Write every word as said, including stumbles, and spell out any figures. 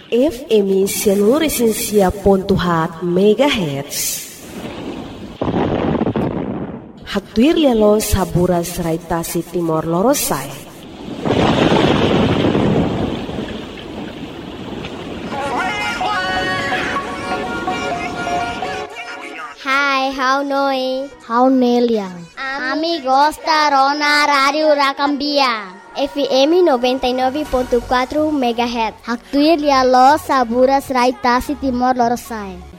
F M Seluruh ponto hat megahertz. Haktuir lialo saburas raitasi Timor Lorosai. Hai, how noi? How neliang? Amigos da Rona Radio Racambia. F M noventa e nove ponto quatro megahertz. Haktuir lialo saburas raitasi Timor Lorosai.